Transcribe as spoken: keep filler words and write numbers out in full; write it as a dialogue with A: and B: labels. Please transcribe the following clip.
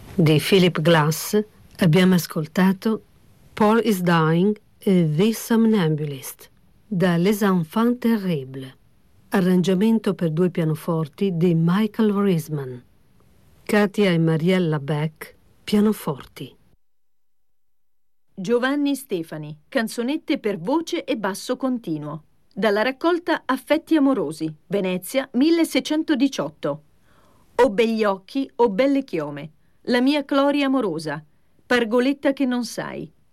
A: Di Philip Glass abbiamo ascoltato Paul is Dying e The Somnambulist da Les Enfants Terribles, arrangiamento per due pianoforti di Michael Risman. Katia e Mariella Beck, pianoforti.
B: Giovanni Stefani, canzonette per voce e basso continuo. Dalla raccolta Affetti amorosi, Venezia milleseicentodiciotto. O begli occhi o belle chiome, la mia Gloria amorosa, Pargoletta che non sai,